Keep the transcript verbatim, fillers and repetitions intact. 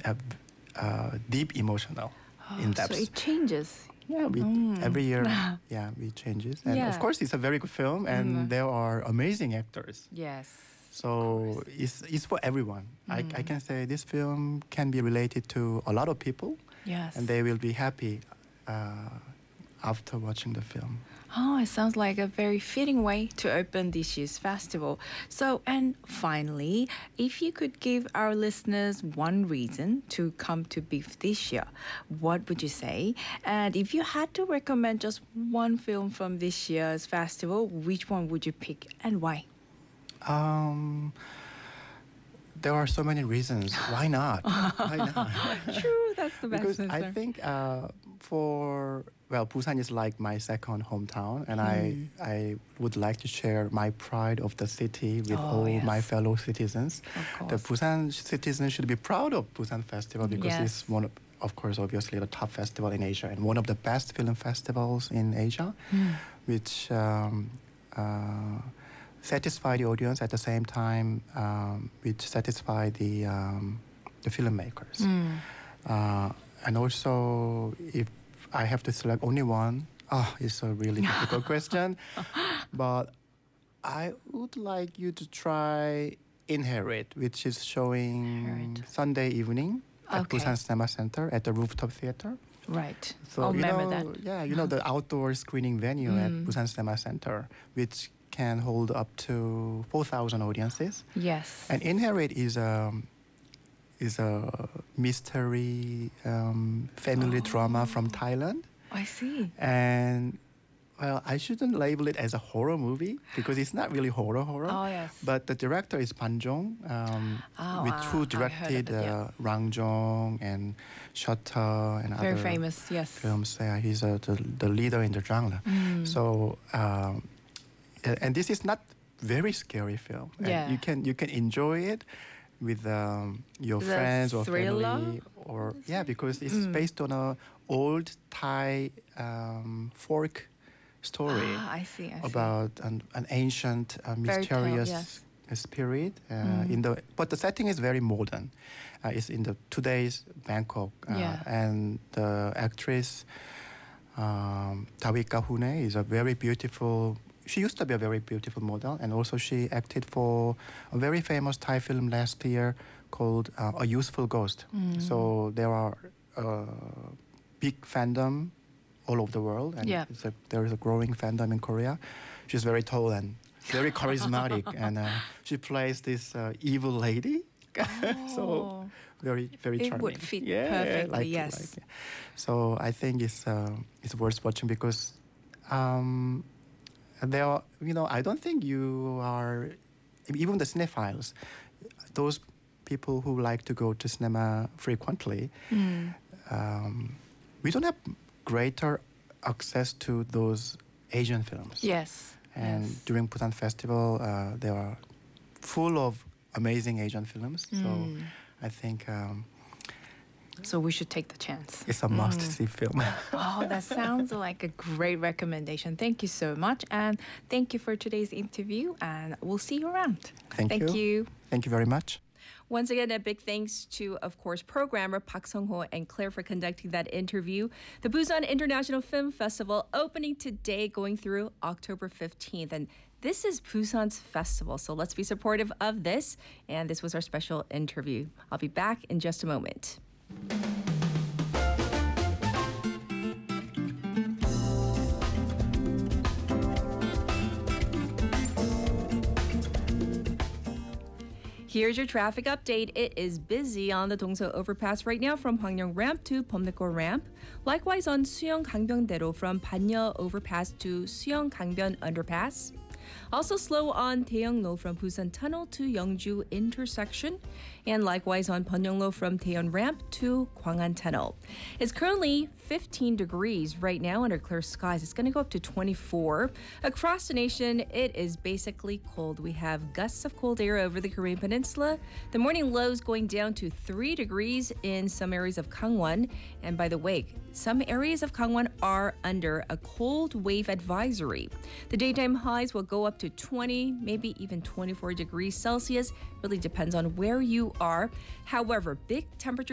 uh, uh, deep emotional Oh, in depth. so it changes. Yeah, we, Mm. every year, yeah, we changes, and Yeah. of course, it's a very good film, and Mm. there are amazing actors. Yes. So it's it's for everyone. I, I can say this film can be related to a lot of people, Yes. and they will be happy uh, after watching the film. Oh, it sounds like a very fitting way to open this year's festival. So, and finally, if you could give our listeners one reason to come to B I F this year, what would you say? And if you had to recommend just one film from this year's festival, which one would you pick and why? Um, there are so many reasons. Why not? Why not? True, that's the best Because answer. I think uh, for well, Busan is like my second hometown, and I I would like to share my pride of the city with Oh, all yes. my fellow citizens. Of The course. Busan citizens should be proud of Busan Festival because Yes. it's one of, of course, obviously the top festival in Asia and one of the best film festivals in Asia, Hmm. which um, uh, satisfy the audience at the same time, um, which satisfy the um, the filmmakers. Mm. Uh, and also, if I have to select only one, oh, it's a really difficult question. But I would like you to try Inherit, which is showing Inherit. Sunday evening at Okay. Busan Cinema Center at the rooftop theater. Right. So I'll you remember know, that. yeah, you know the outdoor screening venue at Mm. Busan Cinema Center, which can hold up to four thousand audiences. Yes. And Inherit is a is a mystery um, family drama from Thailand. I see. And well, I shouldn't label it as a horror movie because it's not really horror horror. Oh, yes. But the director is Pan Jong, um, Oh, with wow. who I heard directed of it, yeah. uh, Rang Jong and Shutter and Very other famous, yes. films. Yeah, he's uh, the the leader in the genre. Mm. So, um, a- and this is not very scary film. And Yeah. you can you can enjoy it with um, your Is it a friends or thriller? family, or yeah, because it's Mm. based on a old Thai um, folk story Ah, I see. I see. about an, an ancient uh, Fairy tale, mysterious yes. uh, spirit uh, Mm. in the but the setting is very modern. Uh, it's in the today's Bangkok, uh, Yeah. and the actress um, Dawika Hune is a very beautiful. She used to be a very beautiful model, and also she acted for a very famous Thai film last year called uh, A Useful Ghost. Mm. So there are uh, big fandom all over the world, and Yeah. it's a, there is a growing fandom in Korea. She's very tall and very charismatic, and uh, she plays this uh, evil lady. so Oh. very very It charming. would fit perfectly, like- yes. like, yeah. So I think it's uh, it's worth watching because um, there are, you know, I don't think you are, even the cinephiles, those people who like to go to cinema frequently, Mm. um, we don't have greater access to those Asian films. Yes. And yes. during Busan Festival, uh, they are full of amazing Asian films. Mm. So I think um, So we should take the chance. it's a must-see film. Oh, that sounds like a great recommendation. Thank you so much. And thank you for today's interview. And we'll see you around. Thank Thank you. you. Thank you very much. Once again, a big thanks to, of course, programmer Park Sung-ho and Claire for conducting that interview. The Busan International Film Festival opening today, going through October fifteenth. And this is Busan's festival, so let's be supportive of this. And this was our special interview. I'll be back in just a moment. Here's your traffic update. It is busy on the Dongso overpass right now from Hwangyong Ramp to Bomnekgo Ramp. Likewise on Suyeong Gangbyeong-daero from Panya overpass to Suyeong Gangbyeon underpass. Also slow on Taeyonglo from Busan Tunnel to Yeongju intersection. And likewise on Pyeonglo from Taeyeon Ramp to Gwangan Tunnel. It's currently fifteen degrees right now under clear skies. It's going to go up to twenty-four. Across the nation, it is basically cold. We have gusts of cold air over the Korean Peninsula. The morning lows going down to three degrees in some areas of Gangwon. And by the way, some areas of Gangwon are under a cold wave advisory. The daytime highs will go up to twenty, maybe even twenty-four degrees Celsius. Really depends on where you are. However, big temperature